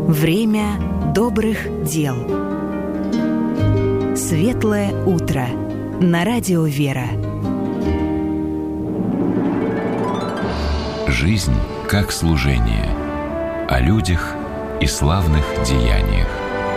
Время добрых дел. Светлое утро. На радио «Вера». Жизнь как служение. О людях и славных деяниях.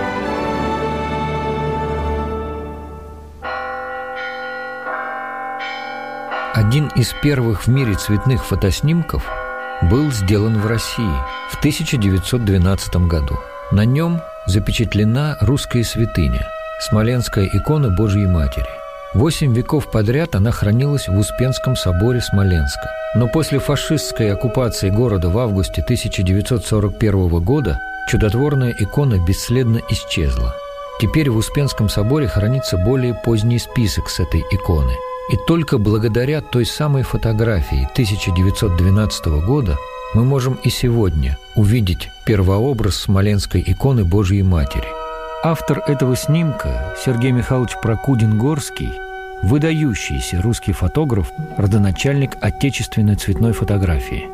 Один из первых в мире цветных фотоснимков был сделан в России в 1912 году. На нем запечатлена русская святыня – Смоленская икона Божьей Матери. 8 веков подряд она хранилась в Успенском соборе Смоленска. Но после фашистской оккупации города в августе 1941 года чудотворная икона бесследно исчезла. Теперь в Успенском соборе хранится более поздний список с этой иконы. И только благодаря той самой фотографии 1912 года мы можем и сегодня увидеть первообраз Смоленской иконы Божьей Матери. Автор этого снимка Сергей Михайлович Прокудин-Горский, выдающийся русский фотограф, родоначальник отечественной цветной фотографии.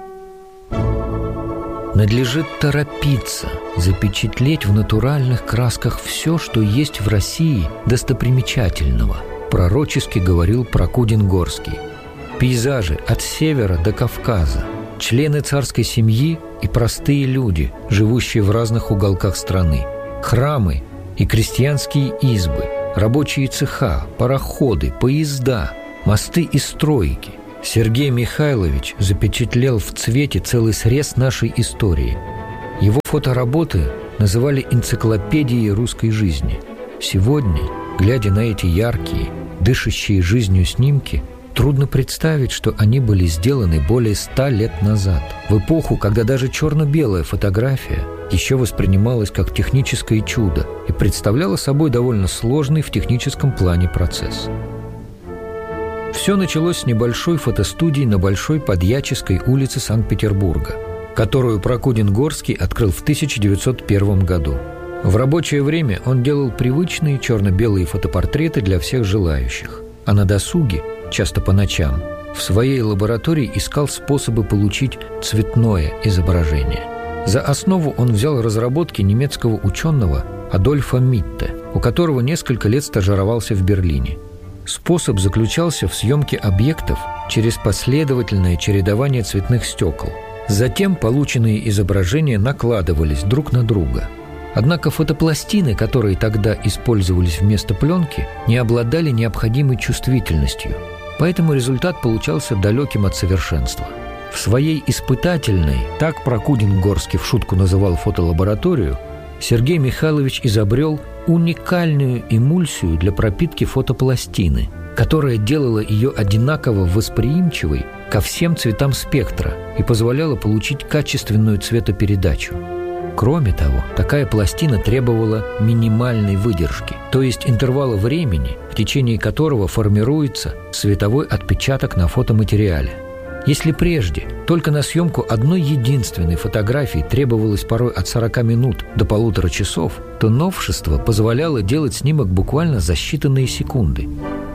Надлежит торопиться, запечатлеть в натуральных красках все, что есть в России достопримечательного, пророчески говорил Прокудин-Горский. Пейзажи от севера до Кавказа, члены царской семьи и простые люди, живущие в разных уголках страны, храмы и крестьянские избы, рабочие цеха, пароходы, поезда, мосты и стройки. Сергей Михайлович запечатлел в цвете целый срез нашей истории. Его фотоработы называли энциклопедией русской жизни. Сегодня, глядя на эти яркие, дышащие жизнью снимки, трудно представить, что они были сделаны более 100 лет назад, в эпоху, когда даже черно-белая фотография еще воспринималась как техническое чудо и представляла собой довольно сложный в техническом плане процесс. Все началось с небольшой фотостудии на Большой Подьяческой улице Санкт-Петербурга, которую Прокудин-Горский открыл в 1901 году. В рабочее время он делал привычные черно-белые фотопортреты для всех желающих, а на досуге, часто по ночам, в своей лаборатории искал способы получить цветное изображение. За основу он взял разработки немецкого ученого Адольфа Митте, у которого несколько лет стажировался в Берлине. Способ заключался в съемке объектов через последовательное чередование цветных стекол. Затем полученные изображения накладывались друг на друга. Однако фотопластины, которые тогда использовались вместо пленки, не обладали необходимой чувствительностью, поэтому результат получался далеким от совершенства. В своей испытательной, так Прокудин-Горский в шутку называл фотолабораторию, Сергей Михайлович изобрел уникальную эмульсию для пропитки фотопластины, которая делала ее одинаково восприимчивой ко всем цветам спектра и позволяла получить качественную цветопередачу. Кроме того, такая пластина требовала минимальной выдержки, то есть интервала времени, в течение которого формируется световой отпечаток на фотоматериале. Если прежде только на съемку одной единственной фотографии требовалось порой от 40 минут до 1,5 часов, то новшество позволяло делать снимок буквально за считанные секунды.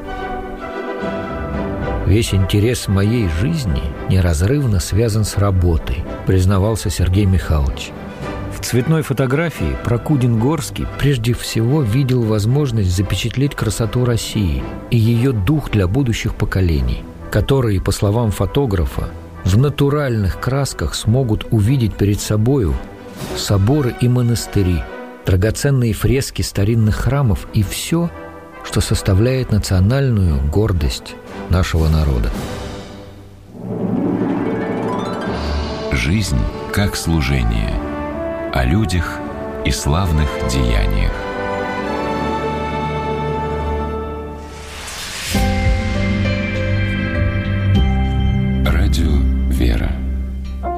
«Весь интерес моей жизни неразрывно связан с работой», признавался Сергей Михайлович. В цветной фотографии Прокудин-Горский прежде всего видел возможность запечатлеть красоту России и ее дух для будущих поколений, которые, по словам фотографа, в натуральных красках смогут увидеть перед собою соборы и монастыри, драгоценные фрески старинных храмов и все, что составляет национальную гордость нашего народа. Жизнь как служение. О людях и славных деяниях.